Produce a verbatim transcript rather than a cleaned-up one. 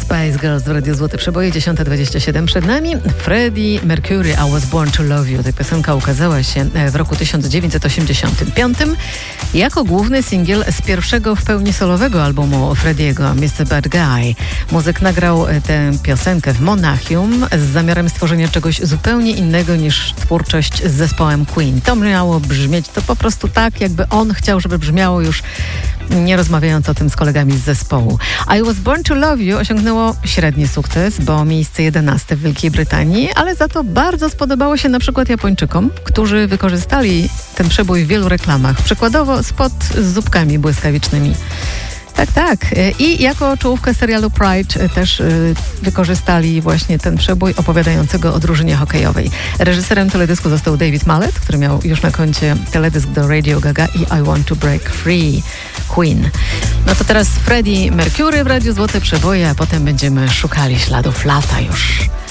Spice Girls w Radiu Złote Przeboje, dziesiąta dwadzieścia siedem przed nami. Freddie Mercury, I Was Born to Love You. Ta piosenka ukazała się w roku tysiąc dziewięćset osiemdziesiątym piątym jako główny singiel z pierwszego w pełni solowego albumu Freddiego, mister Bad Guy. Muzyk nagrał tę piosenkę w Monachium z zamiarem stworzenia czegoś zupełnie innego niż twórczość z zespołem Queen. To miało brzmieć to po prostu tak, jakby on chciał, żeby brzmiało, już nie rozmawiając o tym z kolegami z zespołu. I Was Born to Love You osiągnęło średni sukces, bo miejsce jedenaste w Wielkiej Brytanii, ale za to bardzo spodobało się na przykład Japończykom, którzy wykorzystali ten przebój w wielu reklamach. Przykładowo spot z zupkami błyskawicznymi. Tak, tak. I jako czołówkę serialu Pride też y, wykorzystali właśnie ten przebój opowiadającego o drużynie hokejowej. Reżyserem teledysku został David Mallet, który miał już na koncie teledysk do Radio Gaga i I Want to Break Free Queen. No to teraz Freddie Mercury w Radiu Złote Przeboje, a potem będziemy szukali śladów lata już.